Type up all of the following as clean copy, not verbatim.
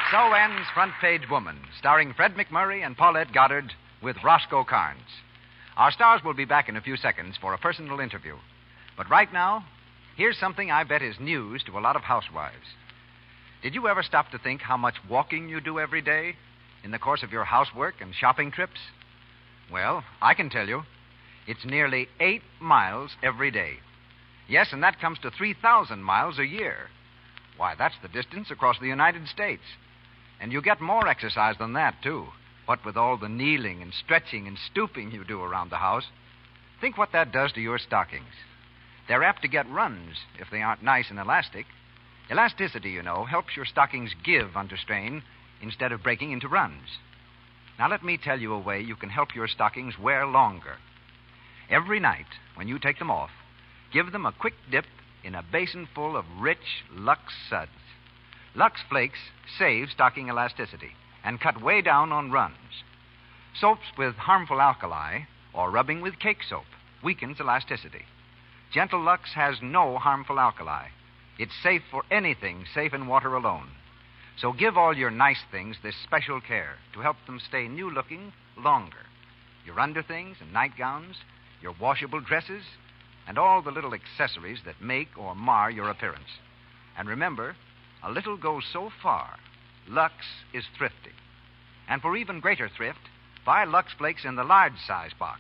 So ends Front Page Woman, starring Fred McMurray and Paulette Goddard with Roscoe Carnes. Our stars will be back in a few seconds for a personal interview. But right now, here's something I bet is news to a lot of housewives. Did you ever stop to think how much walking you do every day in the course of your housework and shopping trips? Well, I can tell you, it's nearly 8 miles every day. Yes, and that comes to 3,000 miles a year. Why, that's the distance across the United States. And you get more exercise than that, too. What with all the kneeling and stretching and stooping you do around the house. Think what that does to your stockings. They're apt to get runs if they aren't nice and elastic. Elasticity, you know, helps your stockings give under strain instead of breaking into runs. Now, let me tell you a way you can help your stockings wear longer. Every night, when you take them off, give them a quick dip in a basin full of rich Lux suds. Lux Flakes save stocking elasticity and cut way down on runs. Soaps with harmful alkali or rubbing with cake soap weakens elasticity. Gentle Lux has no harmful alkali. It's safe for anything safe in water alone. So give all your nice things this special care to help them stay new-looking longer. Your underthings and nightgowns, your washable dresses, and all the little accessories that make or mar your appearance. And remember, a little goes so far. Lux is thrifty. And for even greater thrift, buy Lux Flakes in the large size box.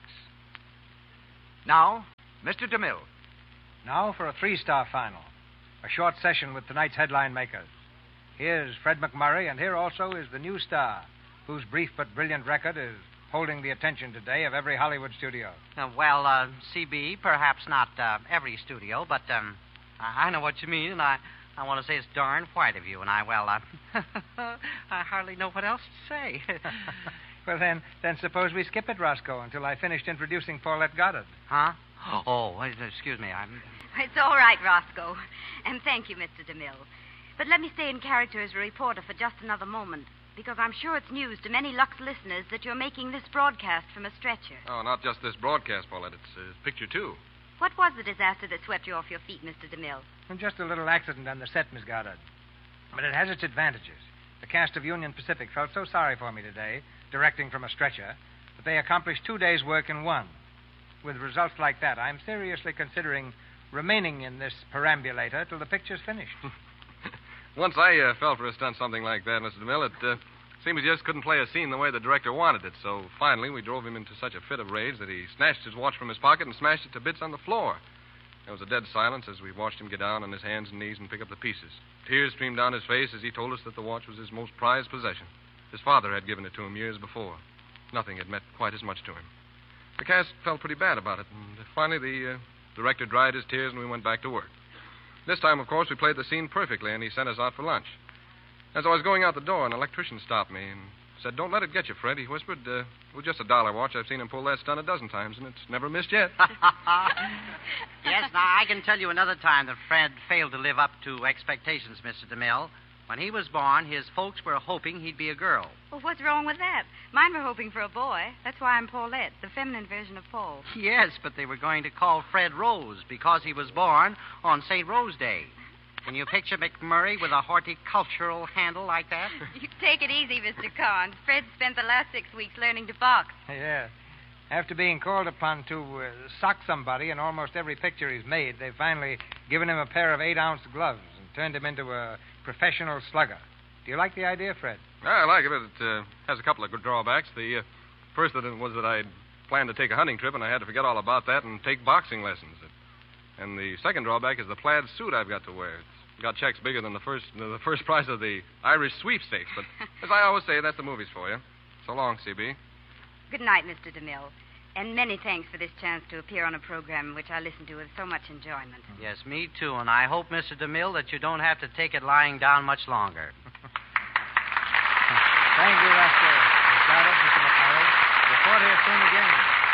Now, Mr. DeMille. Now for a 3-star final. A short session with tonight's headline makers. Here's Fred McMurray, and here also is the new star, whose brief but brilliant record is holding the attention today of every Hollywood studio. CB, perhaps not every studio, but I know what you mean, and I want to say it's darn white of you, and I hardly know what else to say. Well, then suppose we skip it, Roscoe, until I finished introducing Paulette Goddard. Huh? Oh, excuse me, It's all right, Roscoe. And thank you, Mr. DeMille. But let me stay in character as a reporter for just another moment, because I'm sure it's news to many Lux listeners that you're making this broadcast from a stretcher. Oh, not just this broadcast, Paulette. It's picture, too. What was the disaster that swept you off your feet, Mr. DeMille? Just a little accident on the set, Miss Goddard. But it has its advantages. The cast of Union Pacific felt so sorry for me today, directing from a stretcher, that they accomplished 2 days' work in one. With results like that, I'm seriously considering remaining in this perambulator till the picture's finished. Once I fell for a stunt something like that, Mr. DeMille, it seemed he just couldn't play a scene the way the director wanted it. So finally, we drove him into such a fit of rage that he snatched his watch from his pocket and smashed it to bits on the floor. There was a dead silence as we watched him get down on his hands and knees and pick up the pieces. Tears streamed down his face as he told us that the watch was his most prized possession. His father had given it to him years before. Nothing had meant quite as much to him. The cast felt pretty bad about it, and finally the director dried his tears and we went back to work. This time, of course, we played the scene perfectly, and he sent us out for lunch. As I was going out the door, an electrician stopped me and said, "Don't let it get you, Fred." He whispered, "It was just a dollar watch. I've seen him pull that stunt a dozen times, and it's never missed yet." Yes, now I can tell you another time that Fred failed to live up to expectations, Mr. DeMille. When he was born, his folks were hoping he'd be a girl. Well, what's wrong with that? Mine were hoping for a boy. That's why I'm Paulette, the feminine version of Paul. Yes, but they were going to call Fred Rose because he was born on St. Rose Day. Can you picture McMurray with a horticultural handle like that? You take it easy, Mr. Carnes. Fred spent the last 6 weeks learning to box. Yeah. After being called upon to sock somebody in almost every picture he's made, they've finally given him a pair of 8-ounce gloves and turned him into a professional slugger. Do you like the idea, Fred? I like it, but it has a couple of good drawbacks. The first was that I'd planned to take a hunting trip, and I had to forget all about that and take boxing lessons. And the second drawback is the plaid suit I've got to wear. It's got checks bigger than the first prize of the Irish sweepstakes. But as I always say, that's the movies for you. So long, CB. Good night, Mr. DeMille. And many thanks for this chance to appear on a program which I listen to with so much enjoyment. Yes, me too. And I hope, Mr. DeMille, that you don't have to take it lying down much longer. Thank you, Roscoe. Miss Goddard, Mr. McMurray. Report here soon again.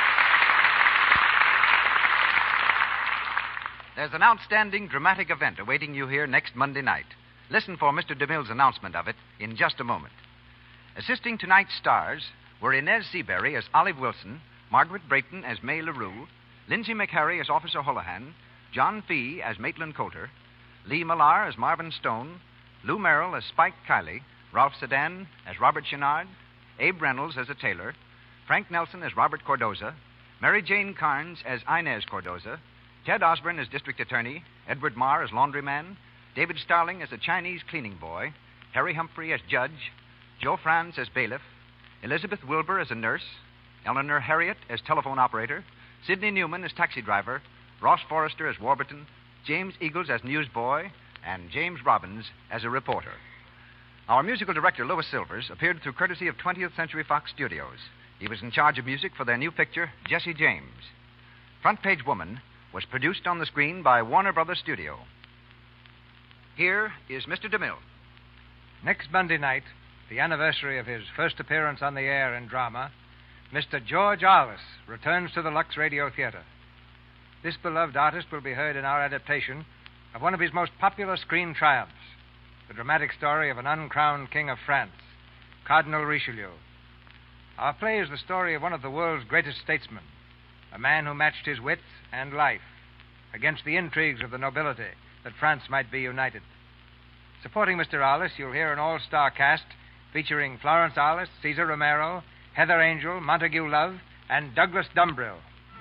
There's an outstanding dramatic event awaiting you here next Monday night. Listen for Mr. DeMille's announcement of it in just a moment. Assisting tonight's stars were Inez Seabury as Olive Wilson, Margaret Brayton as May LaRue, Lindsay McHarry as Officer Holohan, John Fee as Maitland Coulter, Lee Millar as Marvin Stone, Lou Merrill as Spike Kiley, Ralph Sedan as Robert Chenard, Abe Reynolds as a tailor, Frank Nelson as Robert Cordoza, Mary Jane Carnes as Inez Cordoza, Ted Osborne as district attorney, Edward Marr as laundryman, David Starling as a Chinese cleaning boy, Harry Humphrey as judge, Joe Franz as bailiff, Elizabeth Wilbur as a nurse, Eleanor Harriet as telephone operator, Sidney Newman as taxi driver, Ross Forrester as Warburton, James Eagles as newsboy, and James Robbins as a reporter. Our musical director, Louis Silvers, appeared through courtesy of 20th Century Fox Studios. He was in charge of music for their new picture, Jesse James. Front Page Woman was produced on the screen by Warner Brothers Studio. Here is Mr. DeMille. Next Monday night, the anniversary of his first appearance on the air in drama, Mr. George Arliss returns to the Lux Radio Theater. This beloved artist will be heard in our adaptation of one of his most popular screen triumphs, the dramatic story of an uncrowned king of France, Cardinal Richelieu. Our play is the story of one of the world's greatest statesmen, a man who matched his wit and life against the intrigues of the nobility that France might be united. Supporting Mr. Arliss, you'll hear an all-star cast featuring Florence Arliss, Cesar Romero, Heather Angel, Montague Love, and Douglas Dumbrill.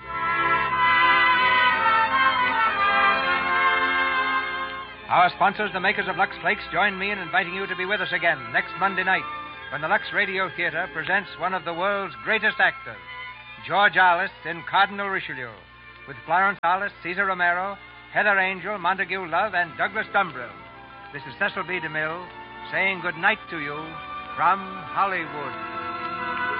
Our sponsors, the makers of Lux Flakes, join me in inviting you to be with us again next Monday night when the Lux Radio Theater presents one of the world's greatest actors, George Arliss in Cardinal Richelieu, with Florence Arliss, Cesar Romero, Heather Angel, Montague Love, and Douglas Dumbrill. This is Cecil B. DeMille saying good night to you from Hollywood.